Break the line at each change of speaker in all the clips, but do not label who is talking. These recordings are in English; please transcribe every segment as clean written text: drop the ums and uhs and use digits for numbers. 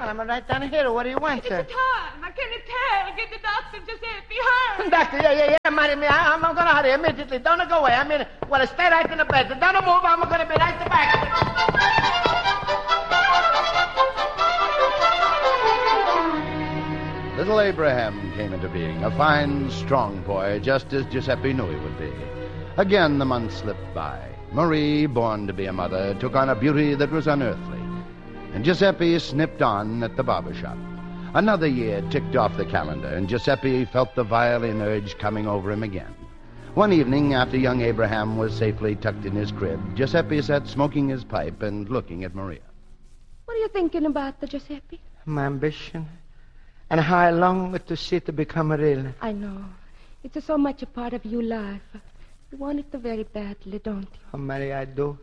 I'm right down here. What do you want, sir?
It's time. I can't tell. Get the doctor, Giuseppe. Hurry.
Doctor, yeah, Maria. I'm going to hurry immediately. Don't go away. Stay right in the bed. Don't move. I'm going to be right back.
Little Abraham came into being, a fine, strong boy, just as Giuseppe knew he would be. Again, the months slipped by. Marie, born to be a mother, took on a beauty that was unearthly. And Giuseppe snipped on at the barber shop. Another year ticked off the calendar, and Giuseppe felt the violin urge coming over him again. One evening, after young Abraham was safely tucked in his crib, Giuseppe sat smoking his pipe and looking at Maria.
What are you thinking about, Giuseppe?
My ambition. And how I long to see it to become real.
I know. It's so much a part of your life. You want it very badly, don't you?
Oh, Mary, I do.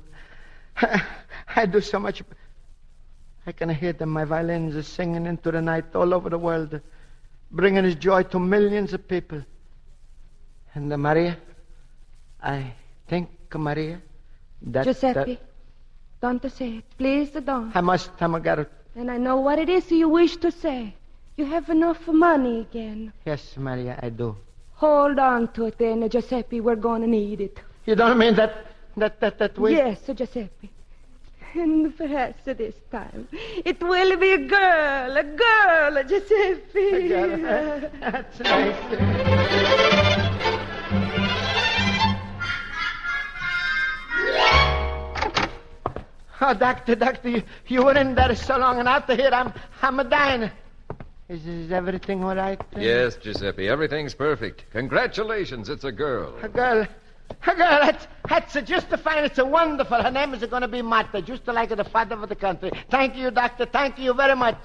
I do so much. I can hear them, my violins singing into the night all over the world, bringing his joy to millions of people. And Maria, I think, Maria, that...
Giuseppe, don't say it. Please don't.
I must, I'm got it.
And I know what it is you wish to say. You have enough money again.
Yes, Maria, I do.
Hold on to it then, Giuseppe. We're going to need it.
You don't mean that we...
Yes, Giuseppe. And perhaps this time it will be a girl, Giuseppe.
A girl. That's nice. Oh, doctor, you were in there so long, and after here, I'm a dying. Is everything all right?
Yes, Giuseppe, everything's perfect. Congratulations, it's a girl.
A girl, that's just fine. It's a wonderful. Her name is going to be Martha, just like the father of the country. Thank you, doctor. Thank you very much.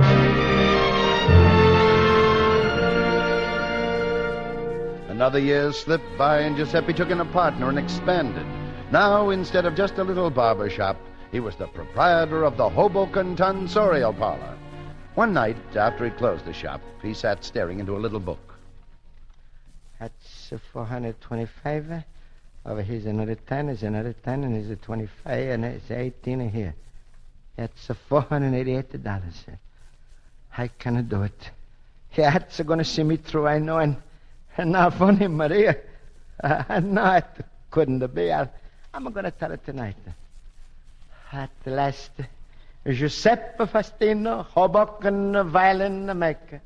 Another year slipped by, and Giuseppe took in a partner and expanded. Now, instead of just a little barber shop, he was the proprietor of the Hoboken Tonsorial Parlor. One night, after he closed the shop, he sat staring into a little book.
That's 425. Over here's another 10, there's another 10, and there's a 25, and there's 18 here. That's $488. I cannot do it. Yeah, that's going to see me through, I know, and now funny, Maria. No, it couldn't be. I'm going to tell it tonight. At last, Giuseppe Faustino, Hoboken violin maker.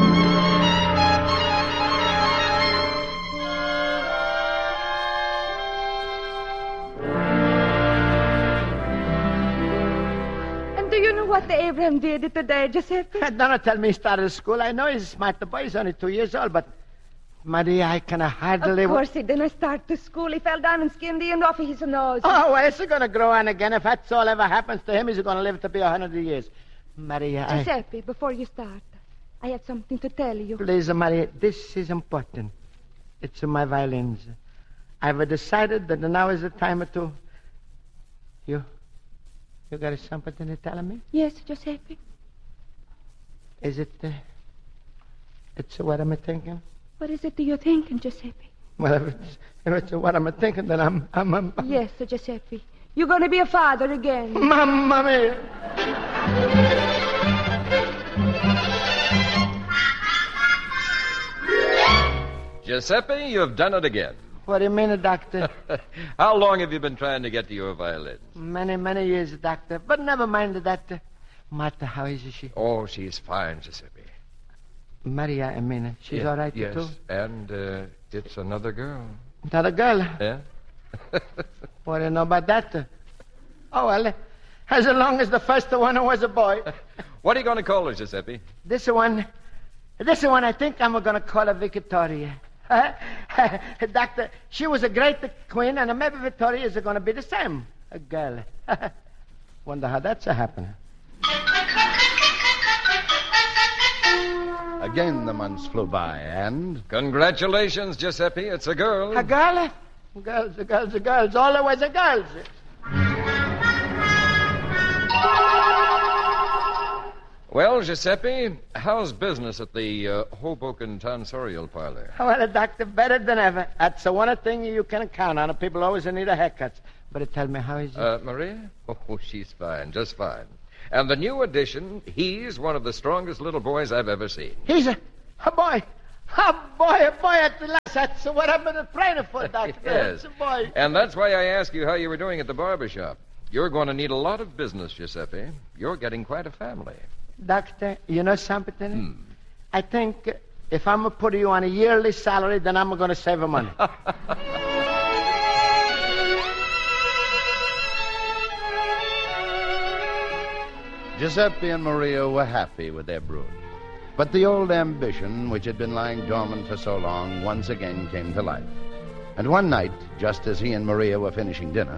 And do you know what the Abraham did today, Giuseppe?
Don't tell me he started school. I know he's a smart boy. He's only 2 years old, but Maria, I can hardly...
Of course he didn't start to school. He fell down and skinned the end off his nose.
Oh, well, is he going to grow on again? If that's all ever happens to him, he's going to live to be 100 years. Maria,
Giuseppe, before you start, I have something to tell you.
Please, Maria, this is important. It's my violins. I've decided that now is the time to... You got something to tell me?
Yes, Giuseppe.
Is it... It's what I'm thinking?
What is it you're thinking, Giuseppe?
Well, if it's what I'm thinking, then I'm...
Yes, Giuseppe. You're going to be a father again.
Mamma mia!
Giuseppe, you've done it again.
What do you mean, doctor?
How long have you been trying to get to your violins?
Many years, doctor. But never mind that. Martha, how is she?
Oh, she's fine, Giuseppe.
Maria, I mean, she's all right,
yes.
too?
Yes, and it's another girl.
Another girl?
Yeah.
What do you know about that? Oh, well, as long as the first one was a boy.
What are you going to call her, Giuseppe?
This one, I think I'm going to call her Victoria. Doctor, she was a great queen, and maybe Victoria is going to be the same. A girl. Wonder how that's happening.
Again, the months flew by, and...
Congratulations, Giuseppe. It's a girl.
A girl? Girls. Always a girls.
Well, Giuseppe, how's business at the Hoboken Tonsorial Parlor?
Well, doctor, better than ever. That's the one thing you can count on. People always need a haircut. But tell me, how is it?
Maria? Oh, she's fine, just fine. And the new addition, he's one of the strongest little boys I've ever seen.
He's a boy. A boy at the last. That's what I've been praying for, Doctor.
Yes.
It's a boy.
And that's why I asked you how you were doing at the barber shop. You're going to need a lot of business, Giuseppe. You're getting quite a family.
Doctor, you know something? I think if I'm going to put you on a yearly salary, then I'm going to save money.
Giuseppe and Maria were happy with their brood. But the old ambition, which had been lying dormant for so long, once again came to life. And one night, just as he and Maria were finishing dinner...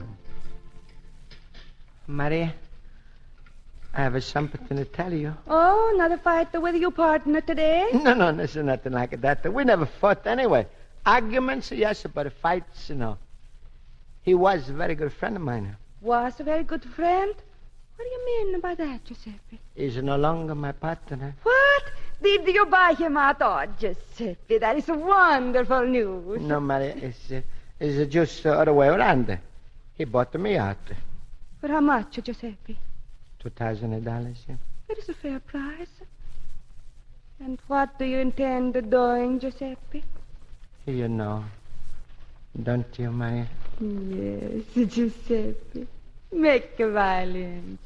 Maria, I have something to tell you.
Oh, another fight with your partner today?
No, this is nothing like that. We never fought anyway. Arguments, yes, but fights, no. He was a very good friend of mine.
Was a very good friend? What do you mean by that, Giuseppe?
He's no longer my partner.
What? Did you buy him out? Oh, Giuseppe, that is wonderful news.
No, Maria, it's just the other way around. He bought me out.
For how much, Giuseppe?
$2,000.
It is a fair price. And what do you intend doing, Giuseppe?
You know, don't you, Maria?
Yes, Giuseppe. Make a violin.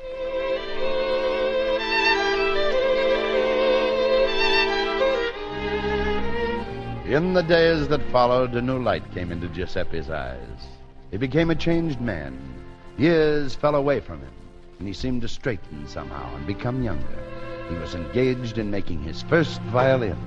In the days that followed, a new light came into Giuseppe's eyes. He became a changed man. Years fell away from him, and he seemed to straighten somehow and become younger. He was engaged in making his first violin.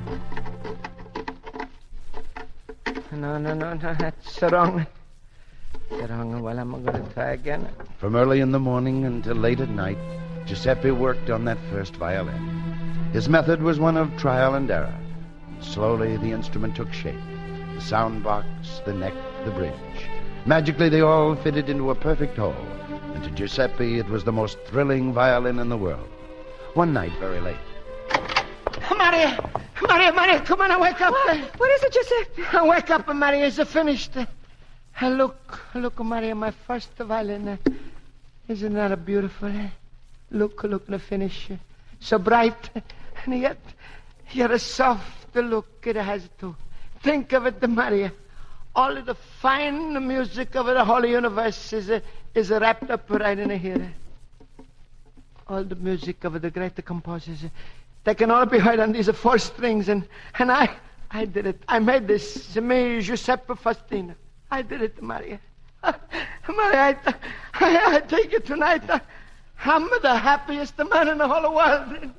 No, that's wrong. Wrong. Well, I'm going to try again.
From early in the morning until late at night, Giuseppe worked on that first violin. His method was one of trial and error. Slowly, the instrument took shape. The sound box, the neck, the bridge. Magically, they all fitted into a perfect whole. And to Giuseppe, it was the most thrilling violin in the world. One night, very late.
Maria, come on, wake up.
What is it, Giuseppe?
Wake up, Maria, it's finished. Look, Maria, my first violin. Isn't that beautiful? Look, the finish. So bright, and yet a soft look it has too. Think of it, Maria. All of the fine music of the whole universe is wrapped up right in here. All the music of the great composers, they can all be heard on these 4 strings, and I did it. I made this, me, Giuseppe Faustino. I did it, Maria. Maria, I take it tonight. I'm the happiest man in the whole world.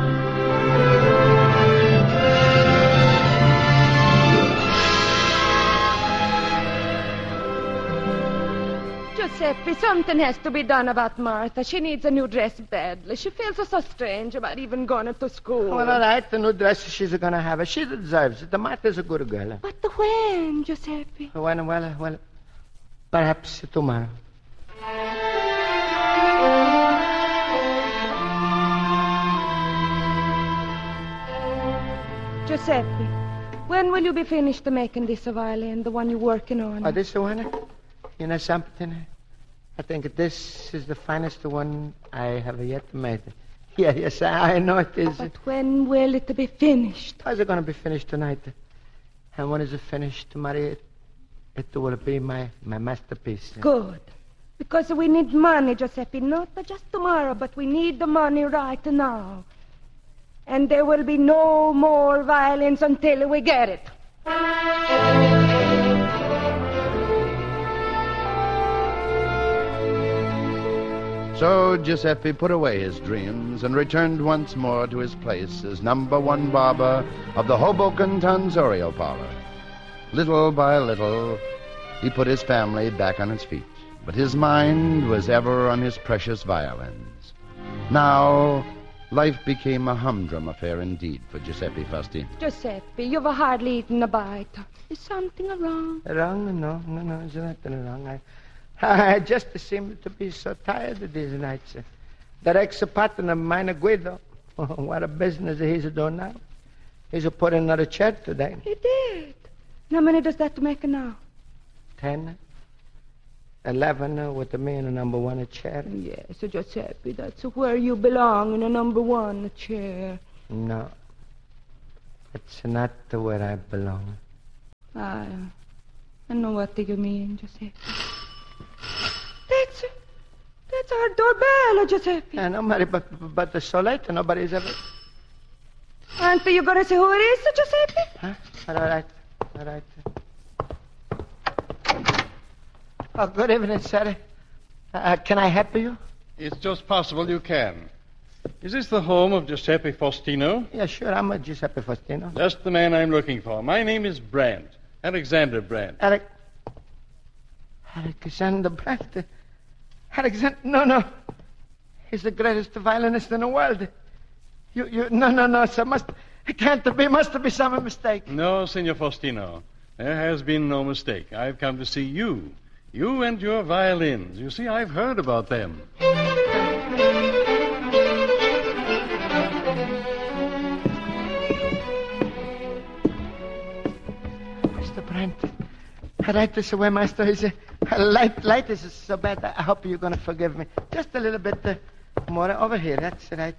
Giuseppe, something has to be done about Martha. She needs a new dress badly. She feels so strange about even going to school.
Well, all right, the new dress she's going to have. She deserves it. Martha's a good girl.
But when, Giuseppe?
Well, perhaps tomorrow.
Giuseppe, when will you be finished making this violin, the one you're working on?
Oh, this one? You know something? I think this is the finest one I have yet made. Yes, I know it is.
But when will it be finished?
How's it going to be finished tonight? And when is it finished, Maria? It will be my masterpiece.
Good. Because we need money, Giuseppe. Not just tomorrow, but we need the money right now. And there will be no more violins until we get it.
So Giuseppe put away his dreams and returned once more to his place as #1 barber of the Hoboken Tonsorial Parlor. Little by little, he put his family back on its feet, but his mind was ever on his precious violins. Now, life became a humdrum affair indeed for Giuseppe Faustino.
Giuseppe, you've hardly eaten a bite. Is something wrong?
Wrong? No, there's nothing wrong. I just seem to be so tired of these nights. That ex-partner of mine, Guido, what a business he's doing now. He's put another chair today.
He did. How many does that make now?
10. 11 with me in a number 1 chair.
Yes, Giuseppe, that's where you belong, in a number 1 chair.
No. It's not where I belong.
I know what you mean, Giuseppe. That's our doorbell, Giuseppe.
Yeah, no, Mary, but it's so late. Nobody's ever...
Aren't you going to say who it is, Giuseppe?
Huh? All right. Oh, good evening, sir. Can I help you?
It's just possible you can. Is this the home of Giuseppe Faustino?
Yeah, sure. I'm a Giuseppe Faustino.
Just the man I'm looking for. My name is Brandt. Alexander Brandt.
Alexander Brandt. Alexander... No. He's the greatest violinist in the world. No, sir. It can't be. Must be some mistake.
No, Signor Faustino. There has been no mistake. I've come to see you. You and your violins. You see, I've heard about them.
Mr. Brandt. Right this way, Master. Light is so bad. I hope you're going to forgive me. Just a little bit more over here. That's right.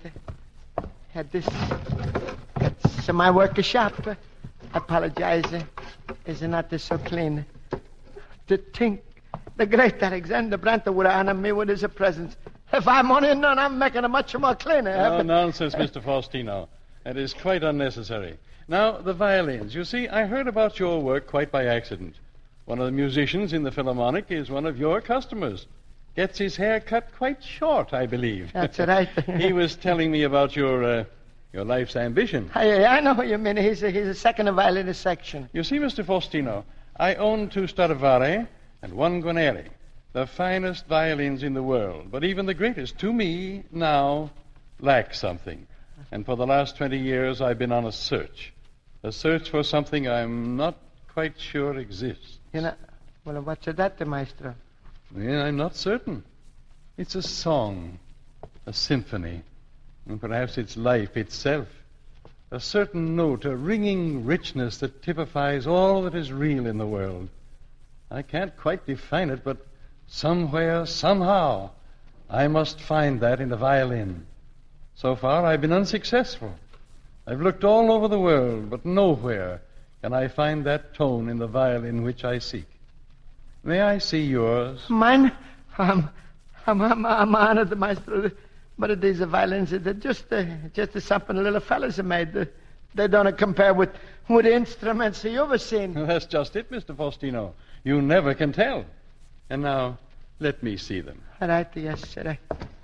That's my workshop. I apologize. Is not this so clean? To think the great Alexander Brandt would honor me with his presence. If I'm only known, I'm making it much more cleaner.
No nonsense, Mr. Faustino. That is quite unnecessary. Now, the violins. You see, I heard about your work quite by accident. One of the musicians in the Philharmonic is one of your customers. Gets his hair cut quite short, I believe.
That's right.
He was telling me about your life's ambition.
I know what you mean. He's a second violinist section.
You see, Mr. Faustino, I own 2 Stradivari and 1 Guarneri, the finest violins in the world. But even the greatest, to me, now, lack something. And for the last 20 years, I've been on a search for something I'm not quite sure exists.
Well, what's that, Maestro?
Yeah, I'm not certain. It's a song, a symphony, and perhaps it's life itself. A certain note, a ringing richness that typifies all that is real in the world. I can't quite define it, but somewhere, somehow, I must find that in the violin. So far, I've been unsuccessful. I've looked all over the world, but nowhere can I find that tone in the violin which I seek. May I see yours?
Mine? I'm honored, Maestro. But these violins, they're just something little fellas have made. They don't compare with instruments you've ever seen.
That's just it, Mr. Faustino. You never can tell. And now, let me see them.
All right, yes, sir.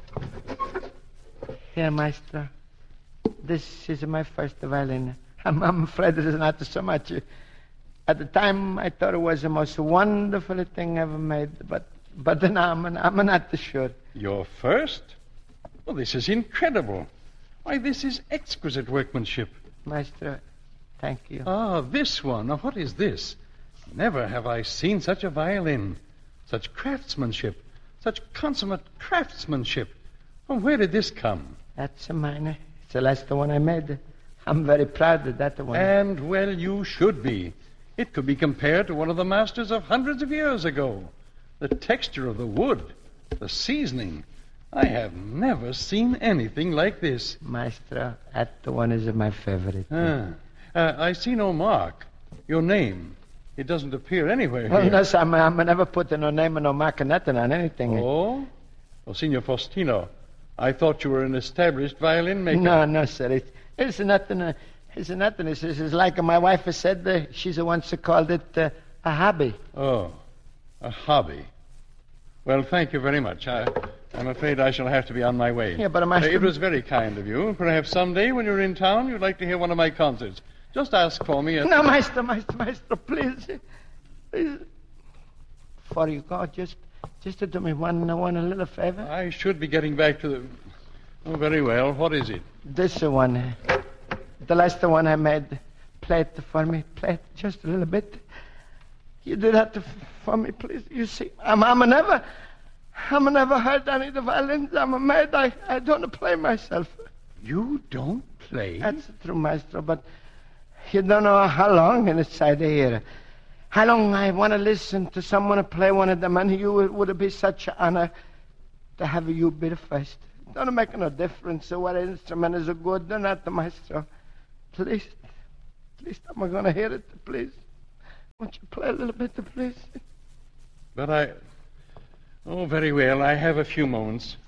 Here, Maestro. This is my first violin. I'm afraid it is not so much. At the time, I thought it was the most wonderful thing ever made, but now I'm not sure.
Your first? Well, this is incredible. Why, this is exquisite workmanship.
Maestro, thank you.
Ah, this one. Now, what is this? Never have I seen such a violin. Such craftsmanship. Such consummate craftsmanship. Well, where did this come?
That's mine. It's the last one I made. I'm very proud of that one.
And, well, you should be. It could be compared to one of the masters of hundreds of years ago. The texture of the wood, the seasoning. I have never seen anything like this.
Maestro, that one is my favorite.
I see no mark. Your name. It doesn't appear anywhere
well,
here.
No, sir, I'm never putting no name and no mark or nothing on anything.
Oh? Well, Signor Faustino, I thought you were an established violin maker.
No, sir. It's nothing. It's nothing. It's like my wife has said. She's once called it a hobby.
Oh, a hobby. Well, thank you very much. I'm afraid I shall have to be on my way.
Yeah, but Maestro...
It was very kind of you. Perhaps someday when you're in town, you'd like to hear one of my concerts. Just ask for me.
No, Maestro, please. Before you go, just to do me one little favor.
I should be getting back to the... Oh, very well. What is it?
This one. The last one I made. Play it for me. Play it just a little bit. You do that for me, please. You see, I'm never heard any of the violins. I'm mad. I don't play myself.
You don't play?
That's true, Maestro, but you don't know how long inside here. How long I want to listen to someone play one of them, and it would be such an honor to have you be the first. Don't make no difference what instrument is good or not, maestro. At least I'm going to hear it, please. Won't you play a little bit, please?
But Oh, very well. I have a few moments.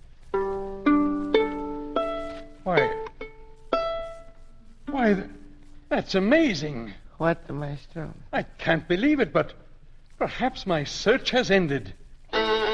Why, that's amazing.
What, maestro?
I can't believe it, but perhaps my search has ended.